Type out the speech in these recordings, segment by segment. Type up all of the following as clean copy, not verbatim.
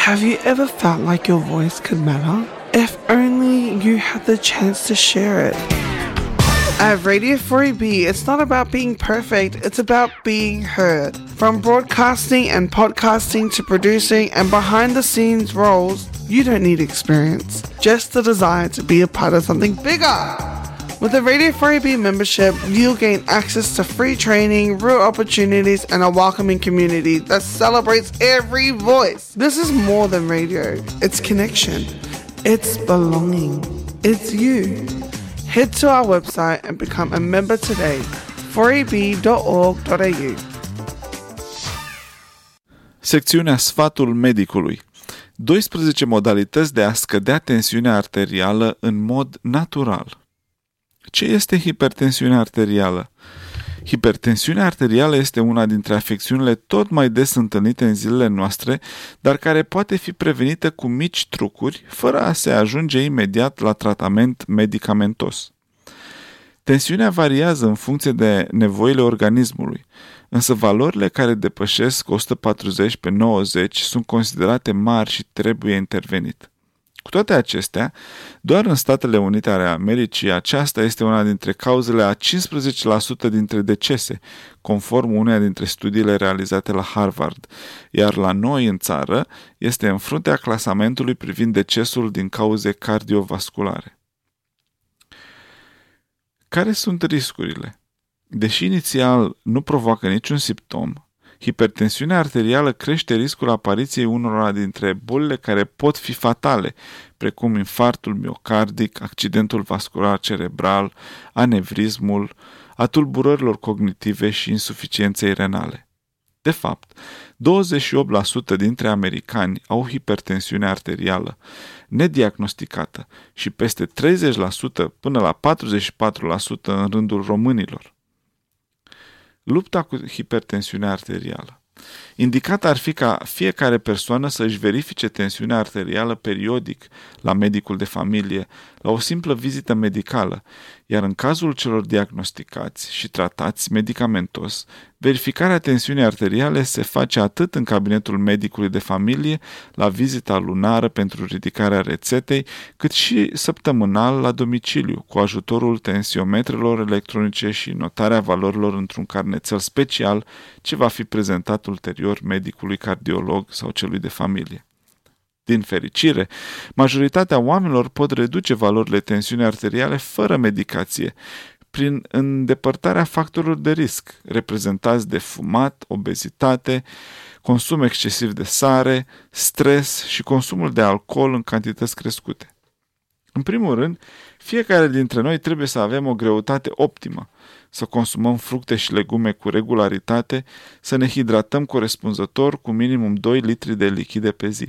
Have you ever felt like your voice could matter? If only you had the chance to share it. At Radio 4EB, it's not about being perfect, it's about being heard. From broadcasting and podcasting to producing and behind the scenes roles, you don't need experience, just the desire to be a part of something bigger. With the Radio 4EB membership, you'll gain access to free training, real opportunities, and a welcoming community that celebrates every voice. This is more than radio. It's connection. It's belonging. It's you. Head to our website and become a member today. 4eb.org.au. Secțiunea Sfatul medicului. 12 modalități de a scădea tensiunea arterială în mod natural. Ce este hipertensiunea arterială? Hipertensiunea arterială este una dintre afecțiunile tot mai des întâlnite în zilele noastre, dar care poate fi prevenită cu mici trucuri, fără a se ajunge imediat la tratament medicamentos. Tensiunea variază în funcție de nevoile organismului, însă valorile care depășesc 140/90 sunt considerate mari și trebuie intervenit. Cu toate acestea, doar în Statele Unite ale Americii aceasta este una dintre cauzele a 15% dintre decese, conform uneia dintre studiile realizate la Harvard, iar la noi în țară este în fruntea clasamentului privind decesul din cauze cardiovasculare. Care sunt riscurile? Deși inițial nu provoacă niciun simptom, hipertensiunea arterială crește riscul apariției unora dintre bolile care pot fi fatale, precum infarctul miocardic, accidentul vascular cerebral, anevrismul, a tulburărilor cognitive și insuficienței renale. De fapt, 28% dintre americani au hipertensiune arterială nediagnosticată și peste 30% până la 44% în rândul românilor. Lupta cu hipertensiunea arterială. Indicat ar fi ca fiecare persoană să-și verifice tensiunea arterială periodic la medicul de familie, la o simplă vizită medicală, iar în cazul celor diagnosticați și tratați medicamentos, verificarea tensiunii arteriale se face atât în cabinetul medicului de familie, la vizita lunară pentru ridicarea rețetei, cât și săptămânal la domiciliu, cu ajutorul tensiometrelor electronice și notarea valorilor într-un carnețel special ce va fi prezentat ulterior medicului cardiolog sau celui de familie. Din fericire, majoritatea oamenilor pot reduce valorile tensiunii arteriale fără medicație, prin îndepărtarea factorilor de risc, reprezentați de fumat, obezitate, consum excesiv de sare, stres și consumul de alcool în cantități crescute. În primul rând, fiecare dintre noi trebuie să avem o greutate optimă, să consumăm fructe și legume cu regularitate, să ne hidratăm corespunzător cu minimum 2 litri de lichide pe zi.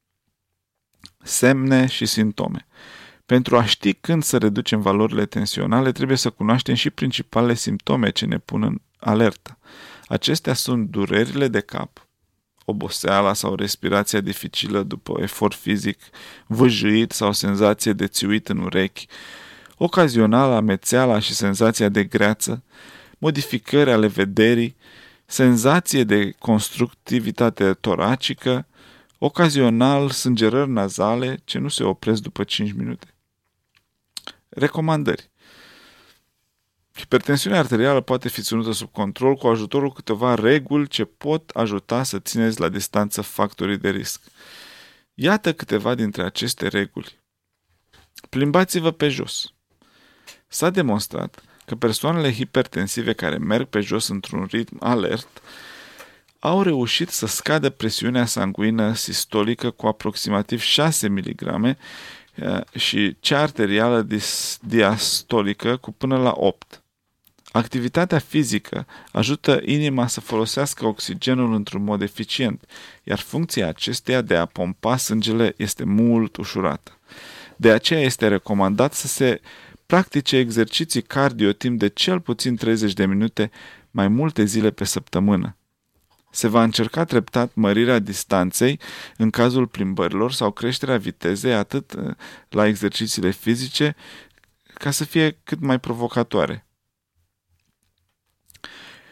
Semne și simptome. Pentru a ști când să reducem valorile tensionale, trebuie să cunoaștem și principalele simptome ce ne pun în alertă. Acestea sunt durerile de cap, oboseala sau respirația dificilă după efort fizic, vâjâit sau senzație de țiuit în urechi, ocazional amețeala și senzația de greață, modificări ale vederii, senzație de constructivitate toracică, ocazional sângerări nazale ce nu se opresc după 5 minute. Recomandări. Hipertensiunea arterială poate fi ținută sub control cu ajutorul câteva reguli ce pot ajuta să țineți la distanță factorii de risc. Iată câteva dintre aceste reguli. Plimbați-vă pe jos. S-a demonstrat că persoanele hipertensive care merg pe jos într-un ritm alert au reușit să scadă presiunea sanguină sistolică cu aproximativ 6 mg și cea arterială diastolică cu până la 8. Activitatea fizică ajută inima să folosească oxigenul într-un mod eficient, iar funcția acesteia de a pompa sângele este mult ușurată. De aceea este recomandat să se practice exerciții cardio timp de cel puțin 30 de minute mai multe zile pe săptămână. Se va încerca treptat mărirea distanței în cazul plimbărilor sau creșterea vitezei atât la exercițiile fizice ca să fie cât mai provocatoare.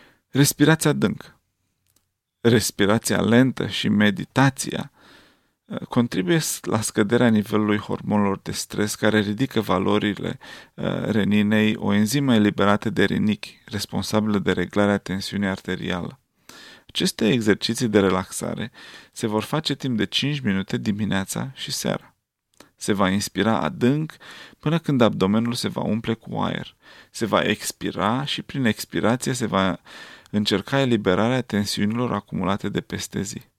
Respirația adâncă. Respirația lentă și meditația contribuie la scăderea nivelului hormonilor de stres care ridică valorile reninei, o enzimă eliberată de rinichi, responsabilă de reglarea tensiunii arterială. Aceste exerciții de relaxare se vor face timp de 5 minute dimineața și seara. Se va inspira adânc până când abdomenul se va umple cu aer. Se va expira și prin expirație se va încerca eliberarea tensiunilor acumulate de peste zi.